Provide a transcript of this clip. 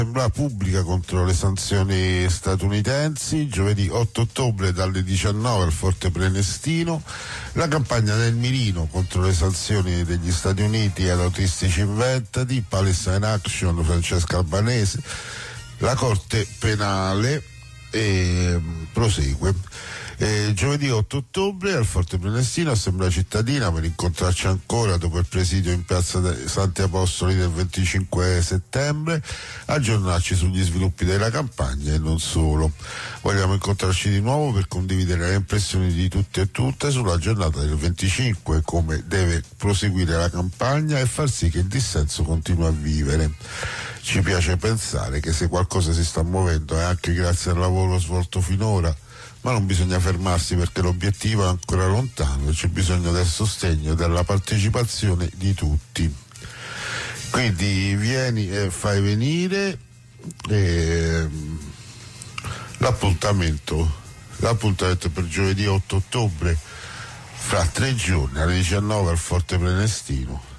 Assemblea pubblica contro le sanzioni statunitensi, giovedì 8 ottobre dalle 19 al Forte Prenestino, la campagna del mirino contro le sanzioni degli Stati Uniti ad autistici inventati, Palestine Action, Francesca Albanese, la Corte Penale prosegue. Giovedì 8 ottobre al Forte Prenestino, Assemblea cittadina per incontrarci ancora dopo il presidio in piazza Santi Apostoli del 25 settembre, aggiornarci sugli sviluppi della campagna e non solo. Vogliamo incontrarci di nuovo per condividere le impressioni di tutti e tutte sulla giornata del 25, come deve proseguire la campagna e far sì che il dissenso continui a vivere. Ci piace pensare che se qualcosa si sta muovendo è anche grazie al lavoro svolto finora, ma non bisogna fermarsi perché l'obiettivo è ancora lontano e c'è bisogno del sostegno e della partecipazione di tutti. Quindi vieni e fai venire l'appuntamento è per giovedì 8 ottobre fra 3 giorni alle 19 al Forte Prenestino.